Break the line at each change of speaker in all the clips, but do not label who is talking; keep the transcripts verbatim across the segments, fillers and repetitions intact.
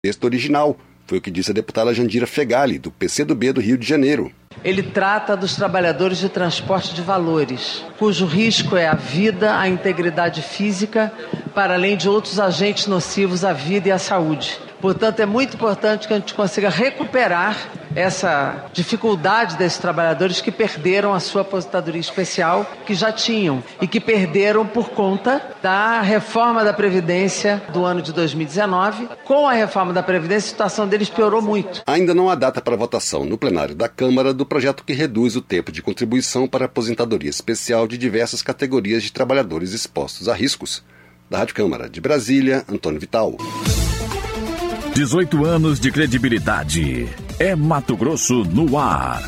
Texto original, foi o que disse a deputada Jandira Fegali, do P C do B do Rio de Janeiro.
Ele trata dos trabalhadores de transporte de valores, cujo risco é a vida, a integridade física, para além de outros agentes nocivos à vida e à saúde. Portanto, é muito importante que a gente consiga recuperar essa dificuldade desses trabalhadores que perderam a sua aposentadoria especial, que já tinham, e que perderam por conta da reforma da Previdência do ano de dois mil e dezenove. Com a reforma da Previdência, a situação deles piorou muito.
Ainda não há data para votação no plenário da Câmara do projeto que reduz o tempo de contribuição para a aposentadoria especial de diversas categorias de trabalhadores expostos a riscos. Da Rádio Câmara de Brasília, Antônio Vital.
dezoito anos de credibilidade. É Mato Grosso no ar.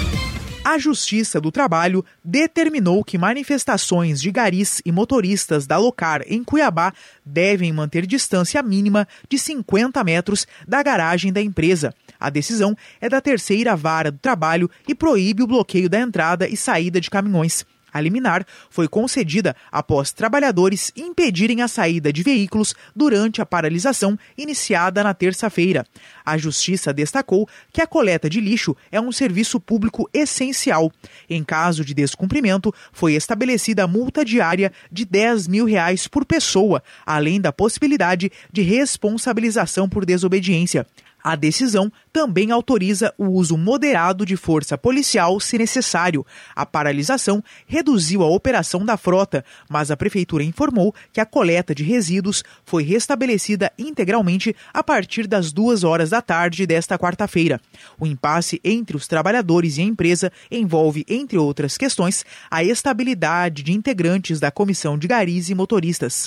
A Justiça do Trabalho determinou que manifestações de garis e motoristas da Locar em Cuiabá devem manter distância mínima de cinquenta metros da garagem da empresa. A decisão é da terceira vara do trabalho e proíbe o bloqueio da entrada e saída de caminhões. A liminar foi concedida após trabalhadores impedirem a saída de veículos durante a paralisação iniciada na terça-feira. A Justiça destacou que a coleta de lixo é um serviço público essencial. Em caso de descumprimento, foi estabelecida multa diária de dez mil reais por pessoa, além da possibilidade de responsabilização por desobediência. A decisão também autoriza o uso moderado de força policial se necessário. A paralisação reduziu a operação da frota, mas a Prefeitura informou que a coleta de resíduos foi restabelecida integralmente a partir das duas horas da tarde desta quarta-feira. O impasse entre os trabalhadores e a empresa envolve, entre outras questões, a estabilidade de integrantes da comissão de garis e motoristas.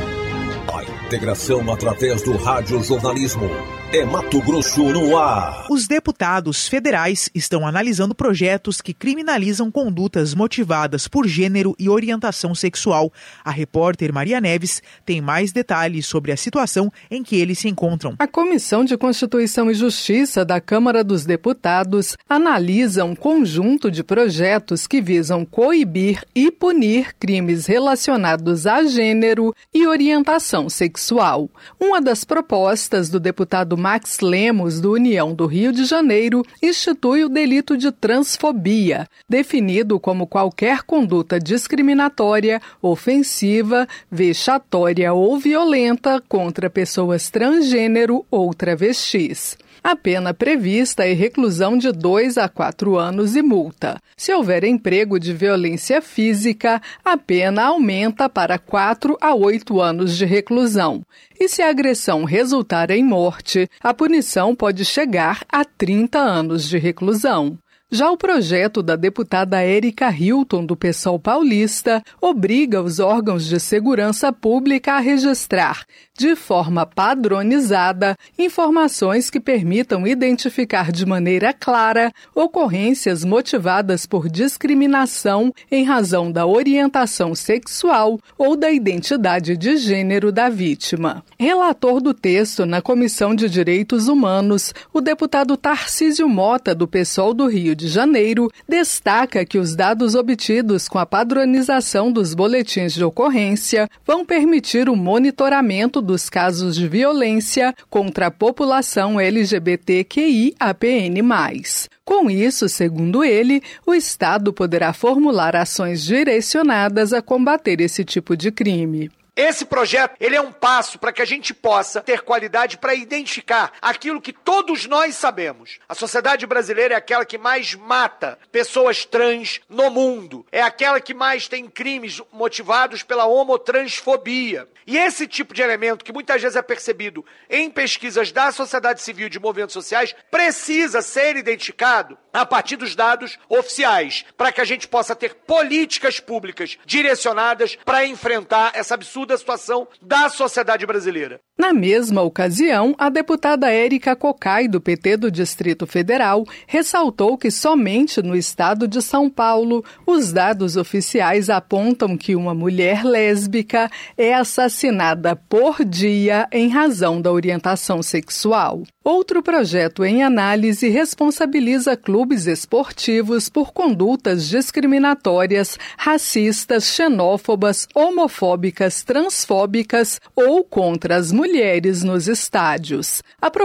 A integração através do radiojornalismo. É Mato Grosso no ar.
Os deputados federais estão analisando projetos que criminalizam condutas motivadas por gênero e orientação sexual. A repórter Maria Neves tem mais detalhes sobre a situação em que eles se encontram.
A Comissão de Constituição e Justiça da Câmara dos Deputados analisa um conjunto de projetos que visam coibir e punir crimes relacionados a gênero e orientação sexual. Uma das propostas do deputado Max Lemos, do União do Rio de Janeiro, institui o delito de transfobia, definido como qualquer conduta discriminatória, ofensiva, vexatória ou violenta contra pessoas transgênero ou travestis. A pena prevista é reclusão de dois a quatro anos e multa. Se houver emprego de violência física, a pena aumenta para quatro a oito anos de reclusão. E se a agressão resultar em morte, a punição pode chegar a trinta anos de reclusão. Já o projeto da deputada Érica Hilton, do PSOL paulista, obriga os órgãos de segurança pública a registrar, de forma padronizada, informações que permitam identificar de maneira clara ocorrências motivadas por discriminação em razão da orientação sexual ou da identidade de gênero da vítima. Relator do texto na Comissão de Direitos Humanos, o deputado Tarcísio Mota, do PSOL do Rio de Janeiro, destaca que os dados obtidos com a padronização dos boletins de ocorrência vão permitir o monitoramento dos casos de violência contra a população L G B T Q I A P N mais. Com isso, segundo ele, o Estado poderá formular ações direcionadas a combater esse tipo de crime.
Esse projeto, ele é um passo para que a gente possa ter qualidade para identificar aquilo que todos nós sabemos. A sociedade brasileira é aquela que mais mata pessoas trans no mundo. É aquela que mais tem crimes motivados pela homotransfobia. E esse tipo de elemento, que muitas vezes é percebido em pesquisas da sociedade civil de movimentos sociais, precisa ser identificado a partir dos dados oficiais, para que a gente possa ter políticas públicas direcionadas para enfrentar essa absurda situação da sociedade brasileira.
Na mesma ocasião, a deputada Érica Cocai, do P T do Distrito Federal, ressaltou que somente no estado de São Paulo, os dados oficiais apontam que uma mulher lésbica é assassinada por dia em razão da orientação sexual. Outro projeto em análise responsabiliza clubes esportivos por condutas discriminatórias, racistas, xenófobas, homofóbicas, transfóbicas ou contra as mulheres nos estádios. A